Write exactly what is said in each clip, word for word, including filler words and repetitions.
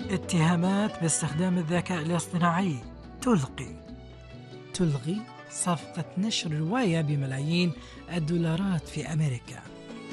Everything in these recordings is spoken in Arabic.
اتهامات باستخدام الذكاء الاصطناعي تلقي تلغي صفقة نشر رواية بملايين الدولارات في أمريكا.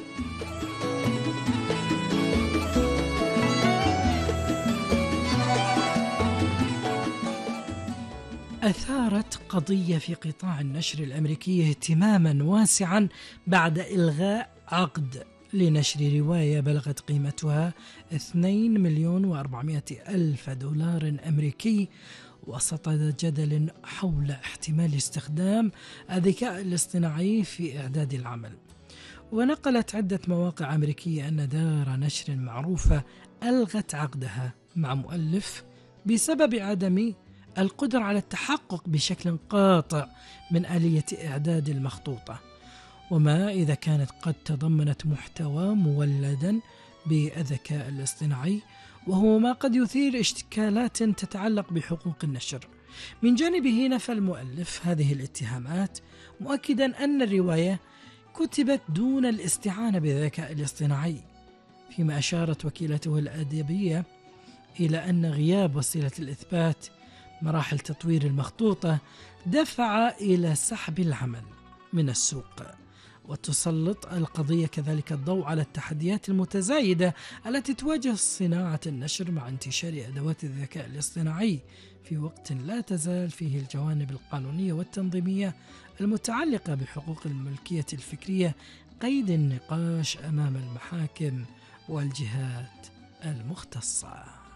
أثارت قضية في قطاع النشر الأمريكي اهتماما واسعا بعد إلغاء عقد لنشر رواية بلغت قيمتها اثنين مليون وأربعمائة ألف دولار أمريكي، وسط جدل حول احتمال استخدام الذكاء الاصطناعي في إعداد العمل. ونقلت عدة مواقع أمريكية أن دار نشر معروفة ألغت عقدها مع مؤلف بسبب عدم القدرة على التحقق بشكل قاطع من آلية إعداد المخطوطة، وما إذا كانت قد تضمنت محتوى مولدا بالذكاء الاصطناعي، وهو ما قد يثير اشتكالات تتعلق بحقوق النشر. من جانبه نفى المؤلف هذه الاتهامات، مؤكدا أن الرواية كتبت دون الاستعانة بالذكاء الاصطناعي، فيما أشارت وكيلته الأدبية إلى أن غياب وسيلة الإثبات مراحل تطوير المخطوطة دفع إلى سحب العمل من السوق. وتسلط القضية كذلك الضوء على التحديات المتزايدة التي تواجه صناعة النشر مع انتشار أدوات الذكاء الاصطناعي، في وقت لا تزال فيه الجوانب القانونية والتنظيمية المتعلقة بحقوق الملكية الفكرية قيد النقاش أمام المحاكم والجهات المختصة.